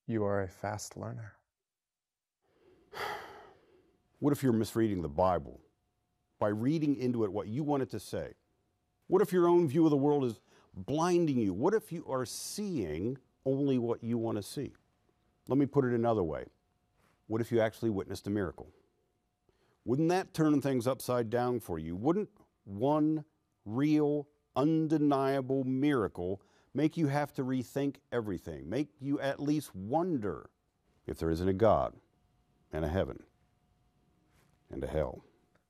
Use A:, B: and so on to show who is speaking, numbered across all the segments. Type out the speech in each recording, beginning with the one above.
A: You are a fast learner.
B: What if you're misreading the Bible by reading into it what you want it to say? What if your own view of the world is blinding you? What if you are seeing only what you want to see? Let me put it another way. What if you actually witnessed a miracle? Wouldn't that turn things upside down for you? Wouldn't one real, undeniable miracle make you have to rethink everything? Make you at least wonder if there isn't a God and a heaven and a hell?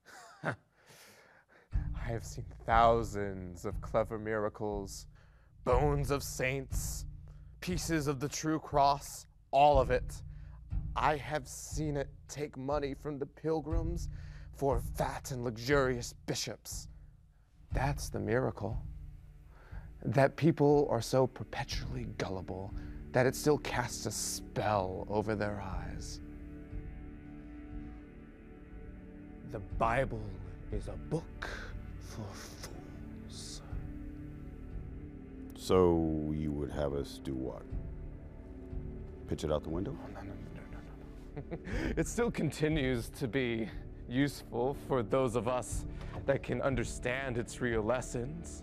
A: I have seen thousands of clever miracles, bones of saints, pieces of the true cross, all of it. I have seen it take money from the pilgrims for fat and luxurious bishops. That's the miracle. That people are so perpetually gullible that it still casts a spell over their eyes. The Bible is a book for fools.
B: So you would have us do what? Pitch it out the window?
A: No. It still continues to be useful for those of us that can understand its real lessons.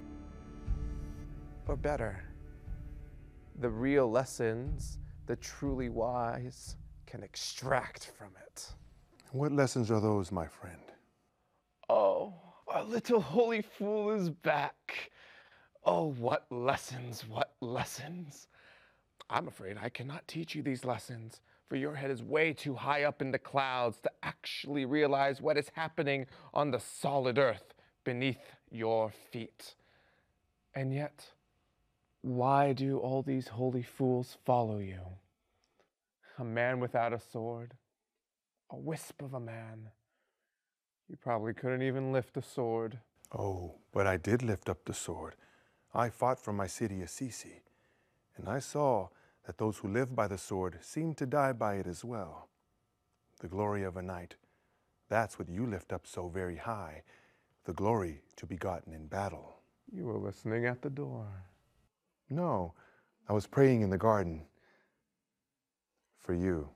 A: Or better, the real lessons the truly wise can extract from it.
C: What lessons are those, my friend?
A: Oh, our little holy fool is back. Oh, what lessons, what lessons. I'm afraid I cannot teach you these lessons, for your head is way too high up in the clouds to actually realize what is happening on the solid earth beneath your feet. And yet, why do all these holy fools follow you? A man without a sword, a wisp of a man. You probably couldn't even lift a sword.
C: Oh, but I did lift up the sword. I fought for my city Assisi, and I saw that those who live by the sword seem to die by it as well. The glory of a knight, that's what you lift up so very high, the glory to be gotten in battle.
A: You were listening at the door.
C: No, I was praying in the garden for you.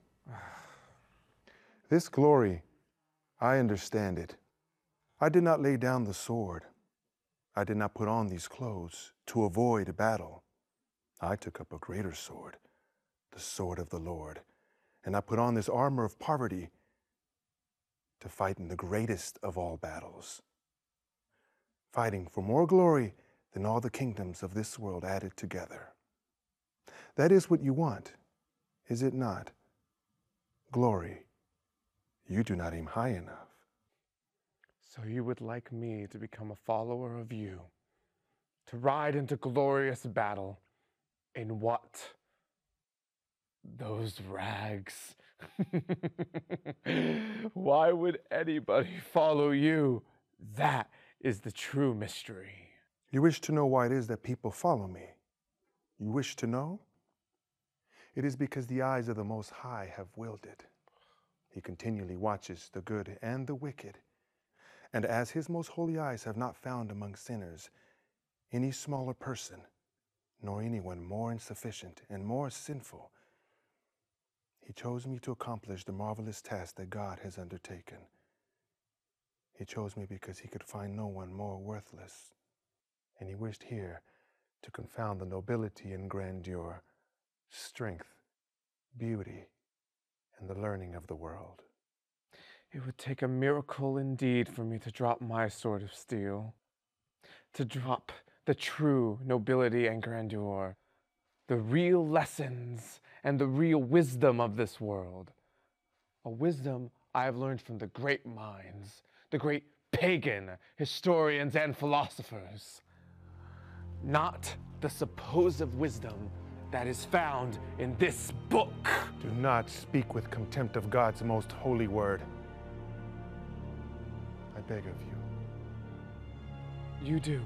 C: This glory, I understand it. I did not lay down the sword. I did not put on these clothes to avoid a battle. I took up a greater sword, the sword of the Lord, and I put on this armor of poverty to fight in the greatest of all battles, fighting for more glory than all the kingdoms of this world added together. That is what you want, is it not? Glory. You do not aim high enough.
A: So you would like me to become a follower of you, to ride into glorious battle in what? Those rags. Why would anybody follow you? That is the true mystery.
C: You wish to know why it is that people follow me? You wish to know? It is because the eyes of the Most High have willed it. He continually watches the good and the wicked. And as his most holy eyes have not found among sinners any smaller person, nor anyone more insufficient and more sinful, he chose me to accomplish the marvelous task that God has undertaken. He chose me because he could find no one more worthless, and he wished here to confound the nobility and grandeur, strength, beauty, and the learning of the world.
A: It would take a miracle indeed for me to drop my sword of steel, to drop the true nobility and grandeur, the real lessons and the real wisdom of this world. A wisdom I have learned from the great minds, the great pagan historians and philosophers. Not the supposed wisdom that is found in this book.
C: Do not speak with contempt of God's most holy word. I beg of you.
A: You do.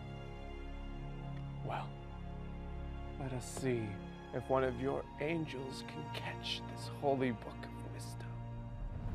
A: Well, let us see if one of your angels can catch this holy book of